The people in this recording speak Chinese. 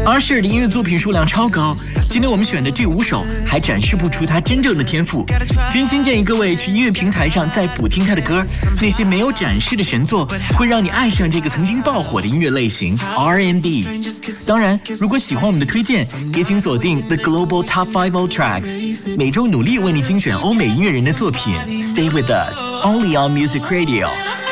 Usher 的音乐作品数量超高，今天我们选的这5首还展示不出他真正的天赋。真心建议各位去音乐平台上再补听他的歌，那些没有展示的神作会让你爱上这个曾经爆火的音乐类型 R&B。当然，如果喜欢我们的推荐，也请锁定 The Global Top 50 Tracks， 每周努力为你精选欧美音乐人的作品。Stay with us, only on Music Radio。